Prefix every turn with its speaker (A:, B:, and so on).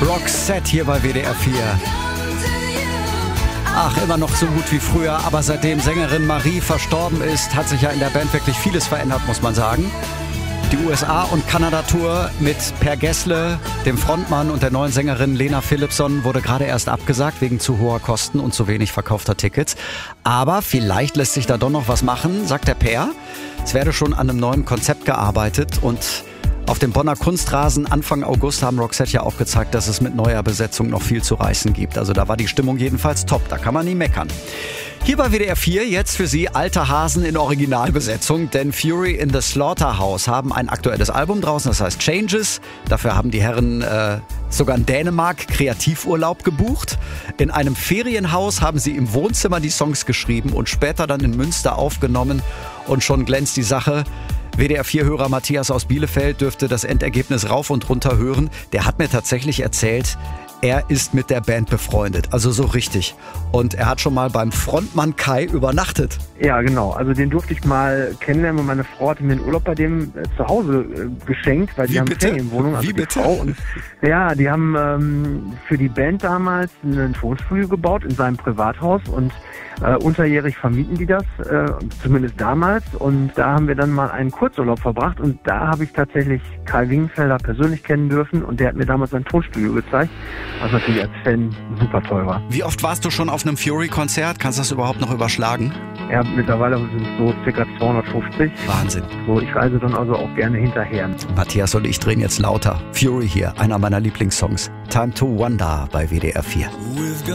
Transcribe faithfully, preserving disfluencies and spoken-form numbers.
A: Roxette hier bei W D R vier. Ach, immer noch so gut wie früher, aber seitdem Sängerin Marie verstorben ist, hat sich ja in der Band wirklich vieles verändert, muss man sagen. Die U S A- und Kanada-Tour mit Per Gessle, dem Frontmann, und der neuen Sängerin Lena Philipsson wurde gerade erst abgesagt wegen zu hoher Kosten und zu wenig verkaufter Tickets. Aber vielleicht lässt sich da doch noch was machen, sagt der Per. Es werde schon an einem neuen Konzept gearbeitet und auf dem Bonner Kunstrasen Anfang August haben Roxette ja auch gezeigt, dass es mit neuer Besetzung noch viel zu reißen gibt. Also da war die Stimmung jedenfalls top, da kann man nie meckern. Hier bei W D R vier jetzt für Sie alte Hasen in Originalbesetzung, denn Fury in the Slaughterhouse haben ein aktuelles Album draußen, das heißt Changes. Dafür haben die Herren äh, sogar in Dänemark Kreativurlaub gebucht. In einem Ferienhaus haben sie im Wohnzimmer die Songs geschrieben und später dann in Münster aufgenommen und schon glänzt die Sache. W D R vier-Hörer Matthias aus Bielefeld dürfte das Endergebnis rauf und runter hören. Der hat mir tatsächlich erzählt, er ist mit der Band befreundet, also so richtig. Und er hat schon mal beim Frontmann Kai übernachtet.
B: Ja, genau. Also den durfte ich mal kennenlernen und meine Frau hat mir den Urlaub bei dem äh, zu Hause äh, geschenkt, weil die
A: Wie
B: haben
A: bitte?
B: Ferienwohnung. Also
A: Wie
B: die
A: bitte?
B: Frau und, ja, die haben ähm, für die Band damals ein Tonstudio gebaut in seinem Privathaus und äh, unterjährig vermieten die das, äh, zumindest damals. Und da haben wir dann mal einen Kurzurlaub verbracht und da habe ich tatsächlich Kai Wingenfelder persönlich kennen dürfen und der hat mir damals sein Tonstudio gezeigt, was natürlich als Fan super toll war.
A: Wie oft warst du schon auf einem Fury-Konzert? Kannst du das überhaupt noch überschlagen?
B: Ja, mittlerweile sind es so circa zweihundertfünfzig.
A: Wahnsinn.
B: So, ich reise dann also auch gerne hinterher.
A: Matthias und ich drehen jetzt lauter. Fury hier, einer meiner Lieblingssongs. Time to Wonder bei W D R vier.